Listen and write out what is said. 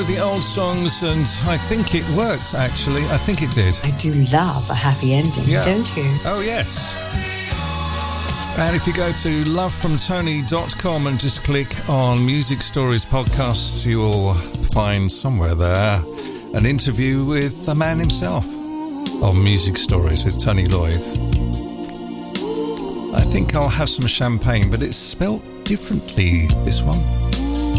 know the old songs, and I think it worked, actually. I think it did. I do love a happy ending, don't you? Oh, yes. And if you go to lovefromtony.com and just click on Music Stories Podcast, you will find somewhere there an interview with the man himself on Music Stories with Tony Lloyd. I think I'll have some champagne, but it's spelt differently, this one.